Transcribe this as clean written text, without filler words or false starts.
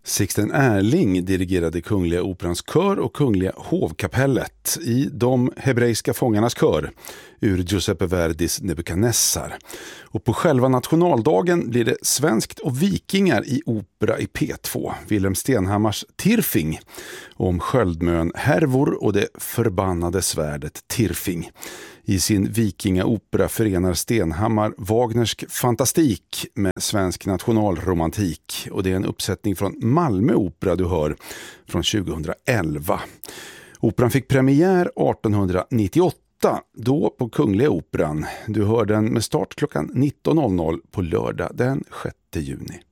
Sixten Ehrling dirigerade Kungliga Operans kör och Kungliga hovkapellet i De hebreiska fångarnas kör ur Giuseppe Verdis Nebukadnessar. Och på själva nationaldagen blir det svenskt och vikingar i opera i P2. Wilhelm Stenhammars Tirfing om Sköldmön härvor och det förbannade svärdet Tirfing. I sin vikingaopera förenar Stenhammar Wagnersk fantastik med svensk nationalromantik. Och det är en uppsättning från Malmö opera du hör från 2011. Operan fick premiär 1898, då på Kungliga Operan. Du hör den med start klockan 19.00 på lördag den 6 juni.